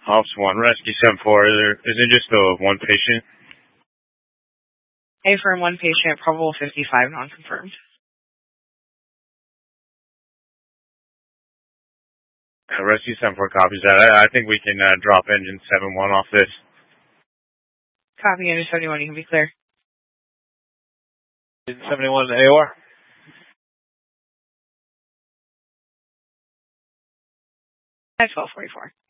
Officer 1, Rescue 7-4. Is it just the one patient? Affirm, one patient, probable 55, non-confirmed. Rescue 7-4 copies that. I think we can drop engine 7-1 off this. Copy, engine 71, you can be clear. Engine 71 AOR. At 1244.